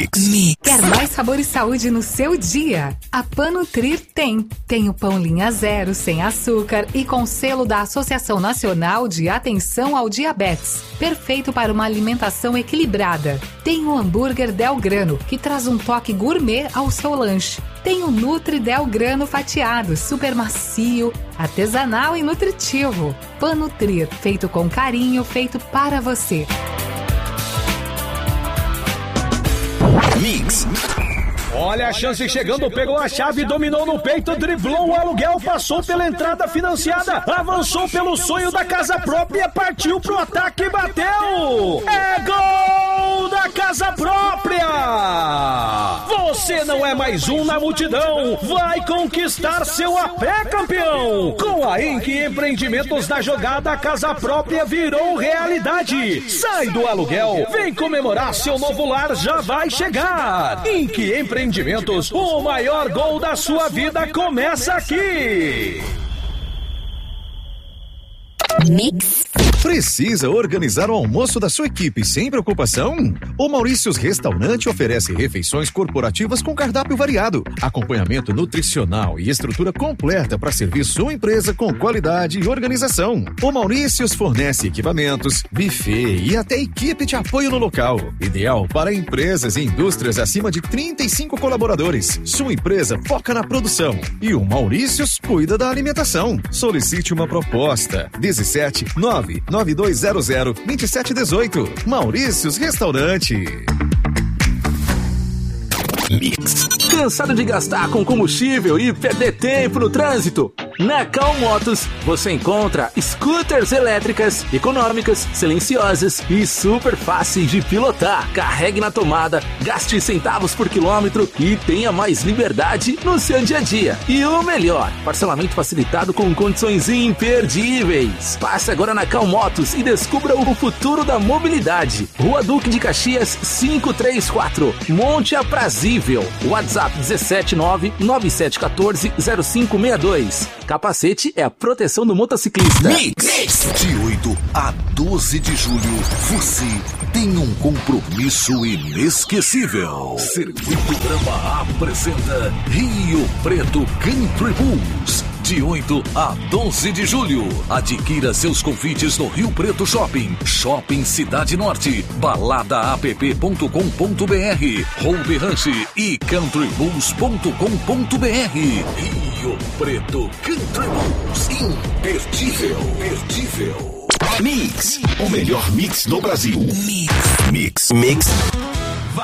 Quer mais sabor e saúde no seu dia? A Panutrir tem. Tem o pão linha zero, sem açúcar e com selo da Associação Nacional de Atenção ao Diabetes. Perfeito para uma alimentação equilibrada. Tem o hambúrguer Del Grano, que traz um toque gourmet ao seu lanche. Tem o Nutri Del Grano fatiado, super macio, artesanal e nutritivo. Panutrir, feito com carinho, feito para você. Mix. Olha a chance chegando, pegou a chave, dominou no peito, driblou o aluguel, passou pela entrada financiada, avançou pelo sonho da casa própria, partiu pro ataque e bateu! É gol da casa própria! Você não é mais um na multidão, vai conquistar seu AP, campeão! Com a Inc Empreendimentos na jogada, a casa própria virou realidade! Sai do aluguel, vem comemorar seu novo lar, já vai chegar! Inc Empreendimentos, o maior gol da sua vida começa aqui! Mix. Precisa organizar o almoço da sua equipe sem preocupação? O Maurícios Restaurante oferece refeições corporativas com cardápio variado, acompanhamento nutricional e estrutura completa para servir sua empresa com qualidade e organização. O Maurícios fornece equipamentos, buffet e até equipe de apoio no local. Ideal para empresas e indústrias acima de 35 colaboradores. Sua empresa foca na produção e o Maurícios cuida da alimentação. Solicite uma proposta. 17992002718. Maurícios Restaurante. Mix. Cansado de gastar com combustível e perder tempo no trânsito? Na Cal Motos você encontra scooters elétricas, econômicas, silenciosas e super fáceis de pilotar. Carregue na tomada, gaste centavos por quilômetro e tenha mais liberdade no seu dia a dia. E o melhor, parcelamento facilitado com condições imperdíveis. Passe agora na Cal Motos e descubra o futuro da mobilidade. Rua Duque de Caxias 534, Monte Aprazível. WhatsApp 17997140562. Capacete é a proteção do motociclista. Mix. De 8 a 12 de julho, você tem um compromisso inesquecível. Servigrama apresenta Rio Preto Country Bulls. De 8 a 12 de julho, adquira seus convites no Rio Preto Shopping, Shopping Cidade Norte, baladaapp.com.br, Home Ranch e countrybulls.com.br. Rio Preto Country Bulls, imperdível. Mix, o melhor mix do Brasil. Mix.